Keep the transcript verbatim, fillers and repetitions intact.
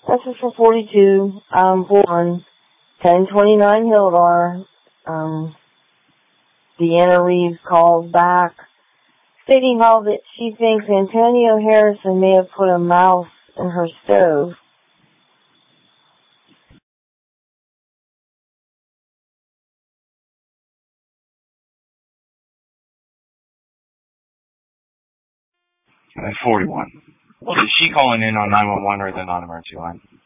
This is for forty-two, um, one, ten twenty-nine Hildar. Um, Deanna Reeves calls back, stating how that she thinks Antonio Harrison may have put a mouse in her stove. forty-one. Well, is she calling in on nine one one or the non-emergency line?